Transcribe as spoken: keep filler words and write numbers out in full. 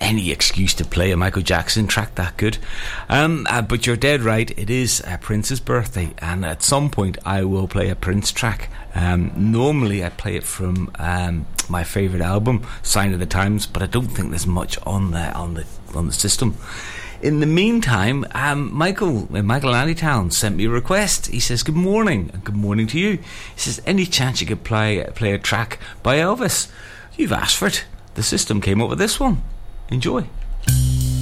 any excuse to play a Michael Jackson track that good. Um, uh, but you're dead right, it is uh, Prince's birthday, and at some point I will play a Prince track. Um, normally I play it from um, my favourite album, Sign of the Times, but I don't think there's much on the on the on the system. In the meantime, um, Michael uh, Michael Andytown sent me a request. He says, "Good morning," and good morning to you. He says, "Any chance you could play play a track by Elvis?" You've asked for it. The system came up with this one. Enjoy.